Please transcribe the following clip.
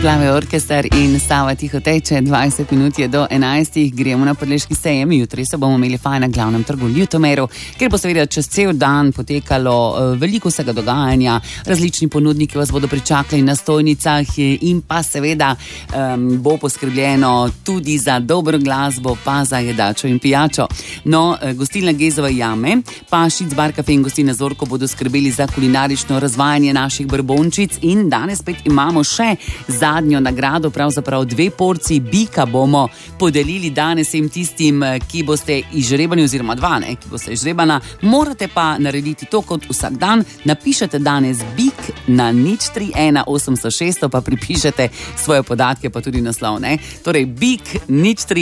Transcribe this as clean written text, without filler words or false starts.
Plave orkester in Sava tiho teče, 20 minut je do 11. Gremo na Podleški sejem. Jutri se bomo imeli fajn na glavnem trgu Ljutomeru, kjer bo seveda čez cel dan potekalo veliko vsega dogajanja. Različni ponudniki vas bodo pričakali na stojnicah in pa seveda bo poskrbljeno tudi za dobro glasbo, pa za jedačo in pijačo. No, gostilna Gezove jame, pa Šic bar kafe in gostilna Zorko bodo skrbeli za kulinarično razvajanje naših brbončic in danes spet imamo še zadnjo nagrado, pravzaprav 2 porciji bika bomo podelili danes vsem tistim, ki boste izžrebani, oziroma 2, ki boste izžrebana. Morate pa narediti to kot vsak dan. Napišete danes bik na 031 800 600, pa pripišete svoje podatke, pa tudi naslov, ne? Torej, bik 031